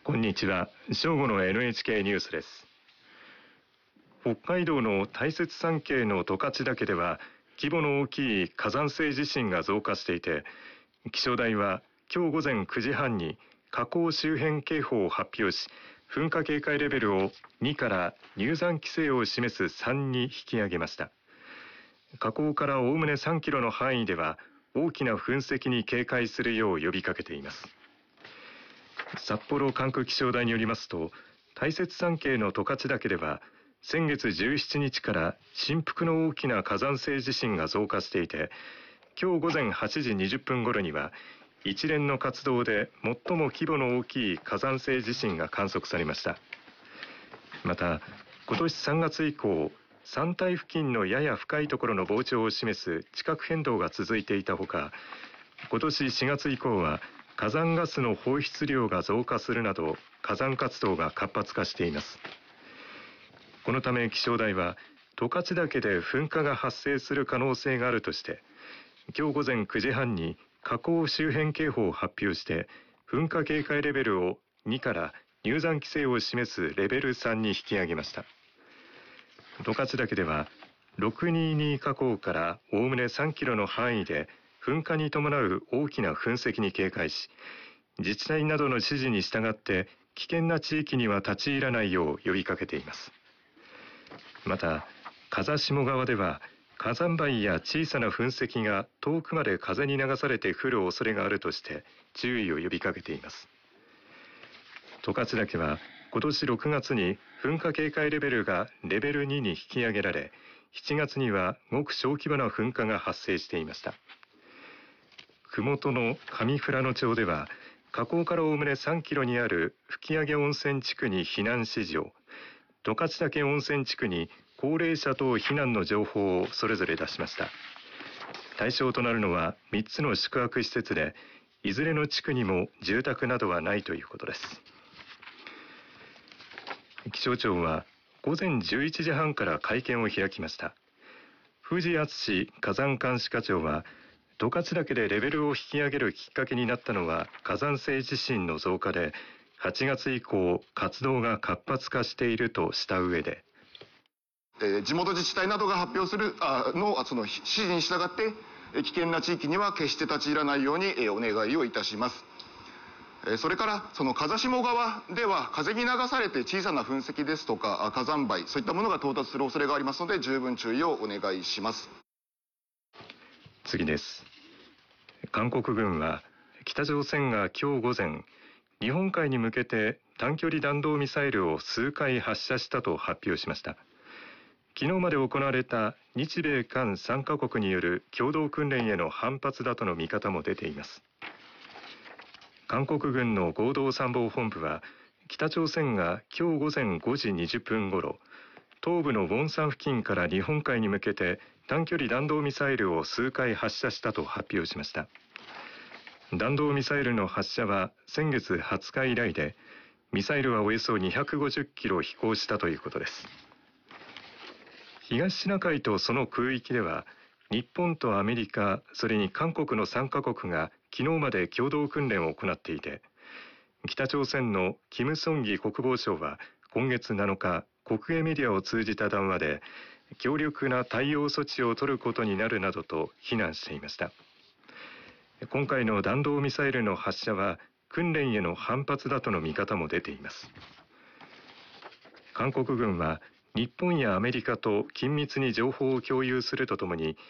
こんにちは。正午の NHK ニュースです。北海道の大雪山系の十勝岳では規模の大きい火山性地震が増加していて、気象台は今日午前9時半に火口周辺警報を発表し、噴火警戒レベルを2から入山規制を示す3に引き上げました。火口からおおむね3キロの範囲では大きな噴石に警戒するよう呼びかけています。札幌管区気象台によりますと、大雪山系の十勝岳では先月17日から振幅の大きな火山性地震が増加していて、今日午前8時20分頃には一連の活動で最も規模の大きい火山性地震が観測されました。また今年3月以降、山体付近のやや深いところの膨張を示す地殻変動が続いていたほか、今年4月以降は火山ガスの放出量が増加するなど火山活動が活発化しています。このため気象台は十勝岳で噴火が発生する可能性があるとして、今日午前9時半に火口周辺警報を発表して噴火警戒レベルを2から入山規制を示すレベル3に引き上げました。十勝岳では622火口からおおむね3キロの範囲で噴火に伴う大きな噴石に警戒し、自治体などの指示に従って危険な地域には立ち入らないよう呼びかけています。また風下側では火山灰や小さな噴石が遠くまで風に流されて降る恐れがあるとして注意を呼びかけています。十勝岳は今年6月に噴火警戒レベルがレベル2に引き上げられ、7月にはごく小規模な噴火が発生していました。麓の上富良野町では火口からおおむね3キロにある吹上温泉地区に避難指示を、十勝岳温泉地区に高齢者等避難の情報をそれぞれ出しました。対象となるのは3つの宿泊施設で、いずれの地区にも住宅などはないということです。気象庁は午前11時半から会見を開きました。藤敦火山監視課長は、十勝岳でレベルを引き上げるきっかけになったのは火山性地震の増加で、8月以降活動が活発化しているとした上で、 地元自治体などが発表するその指示に従って危険な地域には決して立ち入らないようにお願いをいたします。それからその風下側では風に流されて小さな噴石ですとか火山灰、そういったものが到達する恐れがありますので十分注意をお願いします。 次です。韓国軍は北朝鮮が今日午前、日本海に向けて短距離弾道ミサイルを数回発射したと発表しました。昨日まで行われた日米韓3カ国による共同訓練への反発だとの見方も出ています。韓国軍の合同参謀本部は、北朝鮮が今日午前5時20分ごろ、東部のウォンサン付近から日本海に向けて短距離弾道ミサイルを数回発射したと発表しました。弾道ミサイルの発射は先月20日以来で、ミサイルはおよそ250キロ飛行したということです。東シナ海とその空域では、日本とアメリカ、それに韓国の3カ国が昨日まで共同訓練を行っていて、北朝鮮のキム・ソンギ国防相は今月7日、国営メディアを通じた談話で、強力な対応措置を取ることになるなどと非難していました。今回の弾道ミサイルの発射は訓練への反発だとの見方も出ています。韓国軍は日本やアメリカと緊密に情報を共有するとともに、